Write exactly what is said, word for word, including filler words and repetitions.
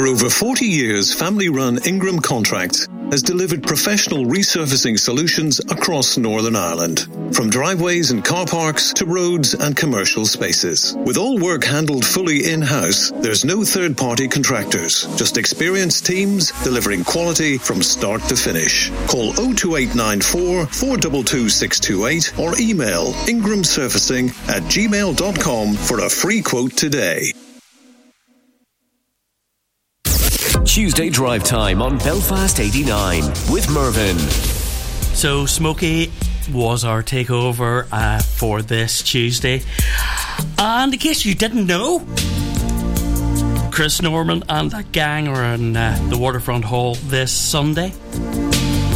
For over forty years, family-run Ingram Contracts has delivered professional resurfacing solutions across Northern Ireland, from driveways and car parks to roads and commercial spaces. With all work handled fully in-house, there's no third-party contractors, just experienced teams delivering quality from start to finish. Call oh two eight nine four, four two two, six two eight or email ingramsurfacing at gmail dot com for a free quote today. Tuesday Drive Time on Belfast eighty-nine with Mervyn. So Smokey was our takeover uh, for this Tuesday, and in case you didn't know, Chris Norman and that gang are in uh, the Waterfront Hall this Sunday.